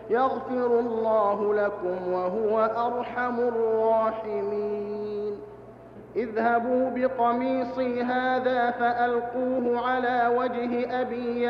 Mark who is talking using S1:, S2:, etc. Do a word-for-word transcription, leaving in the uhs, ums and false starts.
S1: يغفر الله لكم وهو أرحم الراحمين. اذهبوا بقميصي هذا فألقوه على وجه أبي